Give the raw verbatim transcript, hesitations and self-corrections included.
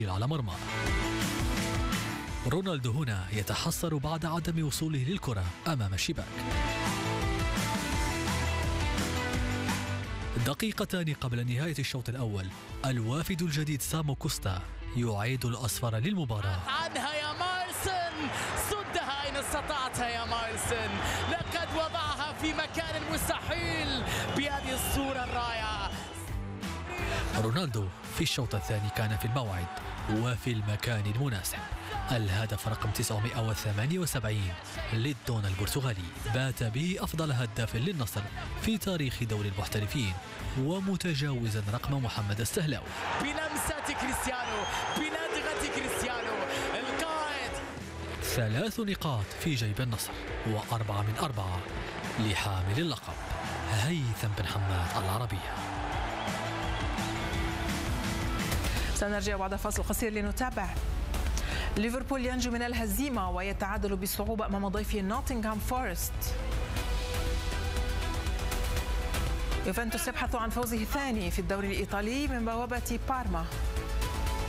على مرمى. رونالدو هنا يتحسر بعد عدم وصوله للكرة أمام الشباك. دقيقتان قبل نهاية الشوط الأول، الوافد الجديد سامو كوستا يعيد الأصفر للمباراة. عنها يا مارسن، صدها إن استطعتها يا مارسن، لقد وضعها في مكان مستحيل بهذه الصورة الرائعة. رونالدو في الشوط الثاني كان في الموعد وفي المكان المناسب. الهدف رقم تسعمئة وثمانية وسبعين للدون البرتغالي بات به أفضل هداف للنصر في تاريخ دوري المحترفين، ومتجاوزا رقم محمد السهلاوي. بلمسة كريستيانو، بندغة كريستيانو القائد. ثلاث نقاط في جيب النصر وأربعة من أربعة لحامل اللقب هيثم بن حماد العربية. سنرجع بعد فاصل قصير لنتابع. ليفربول ينجو من الهزيمة ويتعادل بصعوبة أمام ضيفه نوتنغهام فورست. يوفنتوس يبحث عن فوزه الثاني في الدوري الإيطالي من بوابة بارما.